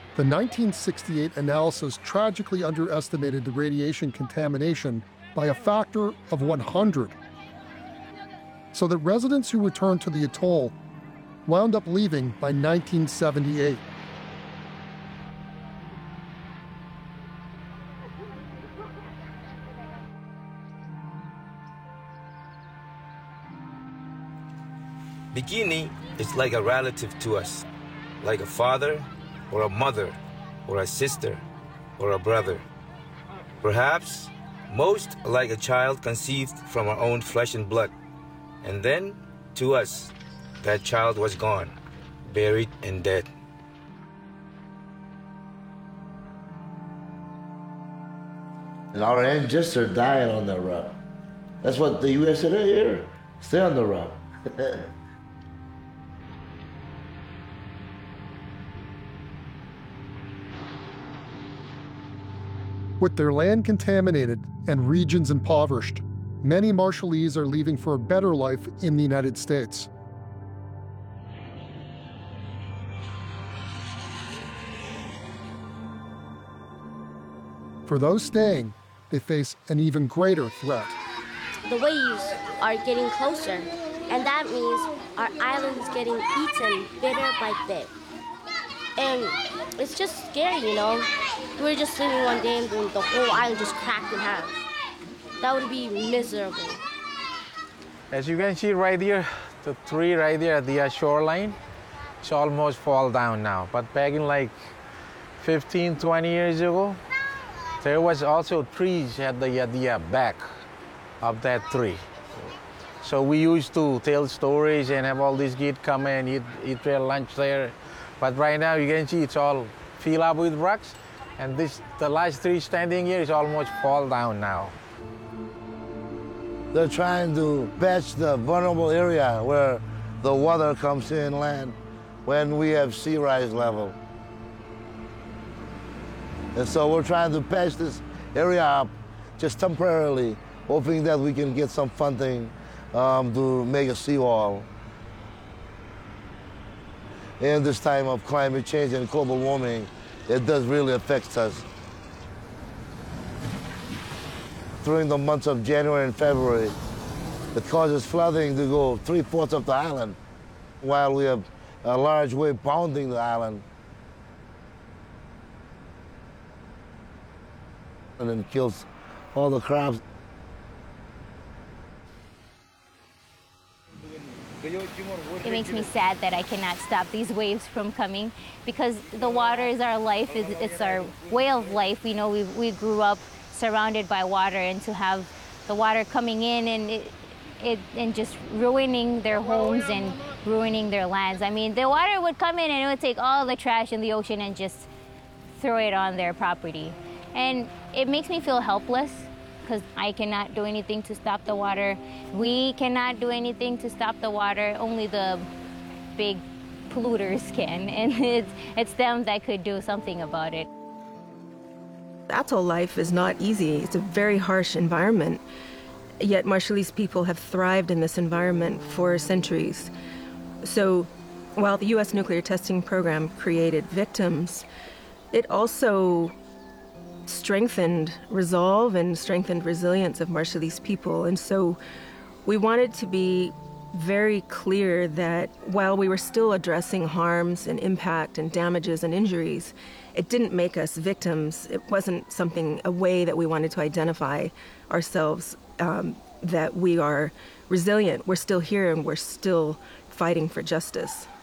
The 1968 analysis tragically underestimated the radiation contamination by a factor of 100, so that residents who returned to the atoll wound up leaving by 1978. Bikini is like a relative to us, like a father or a mother or a sister or a brother. Perhaps most like a child conceived from our own flesh and blood. And then, to us, that child was gone, buried and dead. And our ancestors died on that rock. That's what the U.S. said here. Stay on the rock. With their land contaminated and regions impoverished, many Marshallese are leaving for a better life in the United States. For those staying, they face an even greater threat. The waves are getting closer, and that means our island is getting eaten bit by bit. And it's just scary, you know? We're just sleeping one day and the whole island just cracked in half. That would be miserable. As you can see right here, the tree right there at the shoreline, it's almost fall down now. But back in like 15, 20 years ago, there was also trees at the back of that tree. So we used to tell stories and have all these kids come and eat their lunch there. But right now you can see it's all filled up with rocks, and the last tree standing here is almost fall down now. They're trying to patch the vulnerable area where the water comes inland when we have sea rise level. And so we're trying to patch this area up just temporarily, hoping that we can get some funding to make a seawall. In this time of climate change and global warming, it does really affect us. During the months of January and February, it causes flooding to go 3/4 of the island, while we have a large wave pounding the island. And then kills all the crabs. It makes me sad that I cannot stop these waves from coming, because the water is our life, it's our way of life. We know we grew up surrounded by water, and to have the water coming in and just ruining their homes and ruining their lands. I mean, the water would come in and it would take all the trash in the ocean and just throw it on their property. And it makes me feel helpless, because I cannot do anything to stop the water. We cannot do anything to stop the water. Only the big polluters can, and it's them that could do something about it. Atoll life is not easy. It's a very harsh environment, yet Marshallese people have thrived in this environment for centuries. So while the U.S. nuclear testing program created victims, it also strengthened resolve and strengthened resilience of Marshallese people. And so we wanted to be very clear that while we were still addressing harms and impact and damages and injuries, it didn't make us victims. It wasn't a way that we wanted to identify ourselves, that we are resilient. We're still here and we're still fighting for justice.